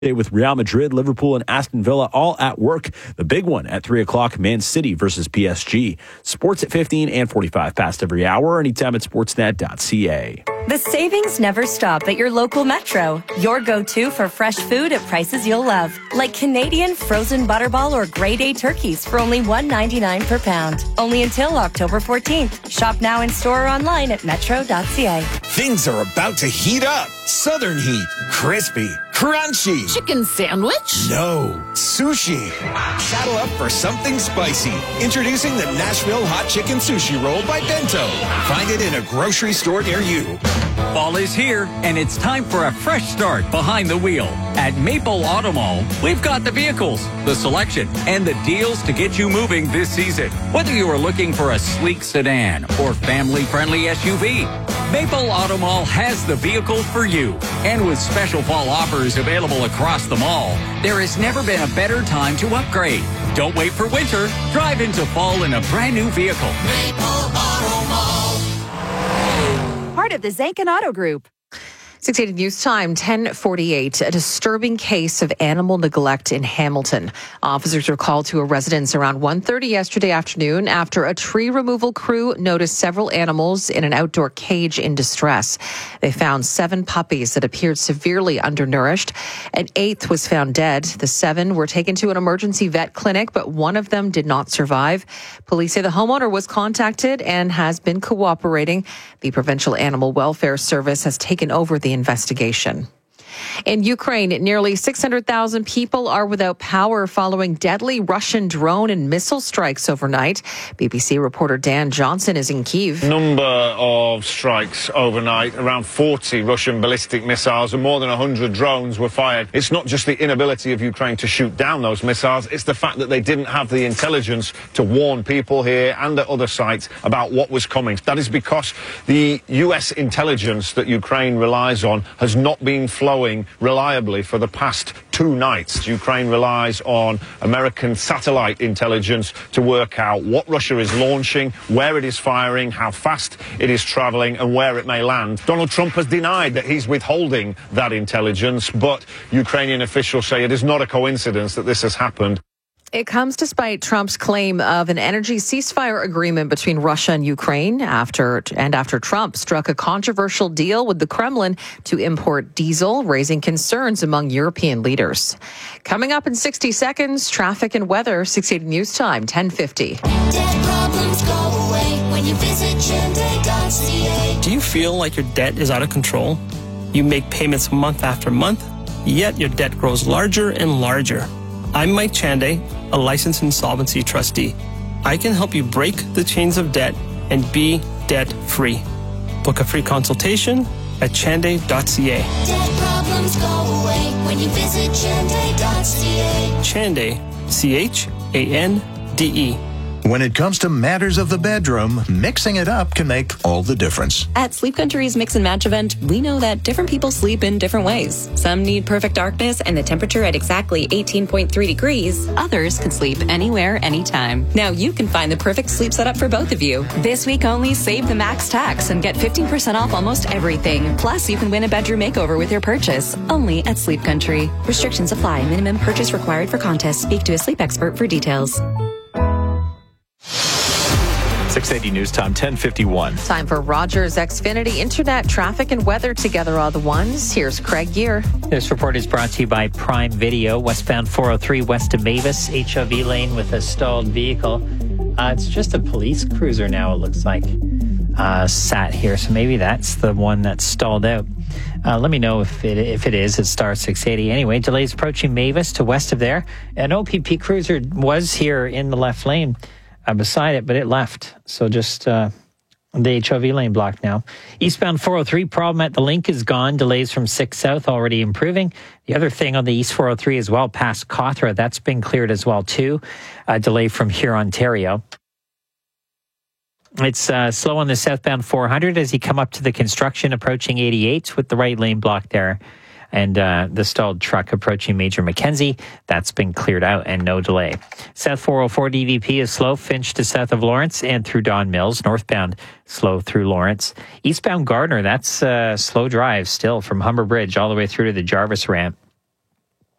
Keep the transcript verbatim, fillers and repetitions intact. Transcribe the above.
With Real Madrid, Liverpool, and Aston Villa all at work. The big one at three o'clock, Man City versus P S G. Sports at fifteen and forty-five past every hour, anytime at sportsnet dot c a. The savings never stop at your local Metro. Your go-to for fresh food at prices you'll love. Like Canadian frozen butterball or grade A turkeys for only one ninety-nine per pound. Only until October fourteenth. Shop now in store or online at metro dot c a. Things are about to heat up. Southern heat. Crispy. Crunchy. Chicken sandwich? No. Sushi. Saddle up for something spicy. Introducing the Nashville Hot Chicken Sushi Roll by Bento. Find it in a grocery store near you. Fall is here, and it's time for a fresh start behind the wheel. At Maple Auto Mall, we've got the vehicles, the selection, and the deals to get you moving this season. Whether you are looking for a sleek sedan or family-friendly S U V, Maple Auto Mall has the vehicle for you. And with special fall offers available across the mall, there has never been a better time to upgrade. Don't wait for winter. Drive into fall in a brand new vehicle. Maple Auto Mall. Part of the Zankin Auto Group. six eighty News Time, ten forty-eight. A disturbing case of animal neglect in Hamilton. Officers were called to a residence around one thirty yesterday afternoon after a tree removal crew noticed several animals in an outdoor cage in distress. They found seven puppies that appeared severely undernourished. An eighth was found dead. The seven were taken to an emergency vet clinic, but one of them did not survive. Police say the homeowner was contacted and has been cooperating. The Provincial Animal Welfare Service has taken over the investigation. In Ukraine, nearly six hundred thousand people are without power following deadly Russian drone and missile strikes overnight. B B C reporter Dan Johnson is in Kyiv. Number of strikes overnight, around forty Russian ballistic missiles and more than one hundred drones were fired. It's not just the inability of Ukraine to shoot down those missiles, it's the fact that they didn't have the intelligence to warn people here and at other sites about what was coming. That is because the U S intelligence that Ukraine relies on has not been flowing reliably for the past two nights. Ukraine relies on American satellite intelligence to work out what Russia is launching, where it is firing, how fast it is traveling, and where it may land. Donald Trump has denied that he's withholding that intelligence, but Ukrainian officials say it is not a coincidence that this has happened. It comes despite Trump's claim of an energy ceasefire agreement between Russia and Ukraine after and after Trump struck a controversial deal with the Kremlin to import diesel, raising concerns among European leaders. Coming up in sixty seconds, traffic and weather, six eighty News Time, ten fifty. Debt problems go away when you visit chende dot c a. Do you feel like your debt is out of control? You make payments month after month, yet your debt grows larger and larger. I'm Mike Chande, a licensed insolvency trustee. I can help you break the chains of debt and be debt-free. Book a free consultation at chande dot c a. Debt problems go away when you visit chende dot c a. Chande, C H A N D E. When it comes to matters of the bedroom, mixing it up can make all the difference. At Sleep Country's Mix and Match event, we know that different people sleep in different ways. Some need perfect darkness and the temperature at exactly eighteen point three degrees. Others can sleep anywhere, anytime. Now you can find the perfect sleep setup for both of you. This week only, save the max tax and get fifteen percent off almost everything. Plus, you can win a bedroom makeover with your purchase. Only at Sleep Country. Restrictions apply. Minimum purchase required for contest. Speak to a sleep expert for details. six eighty News Time, ten fifty-one. Time for Rogers Xfinity Internet, traffic and weather together all the ones. Here's Craig Gear. This report is brought to you by Prime Video. Westbound four oh three west of Mavis, H O V lane with a stalled vehicle. Uh, it's just a police cruiser now, it looks like, uh, sat here. So maybe that's the one that's stalled out. Uh, let me know if it if it is. It's star six eighty. Anyway, delays approaching Mavis to west of there. An O P P cruiser was here in the left lane. Uh, beside it, but it left. So just uh, the H O V lane blocked now. Eastbound four oh three, problem at the link is gone. Delays from six South already improving. The other thing on the East four oh three as well, past Cawthra, that's been cleared as well too. A delay from here, Ontario. It's uh, slow on the southbound four hundred as you come up to the construction approaching eighty-eight with the right lane blocked there. And uh, the stalled truck approaching Major Mackenzie, that's been cleared out and no delay. South four oh four D V P is slow, Finch to south of Lawrence and through Don Mills. Northbound, slow through Lawrence. Eastbound Gardner, that's uh, slow drive still from Humber Bridge all the way through to the Jarvis ramp.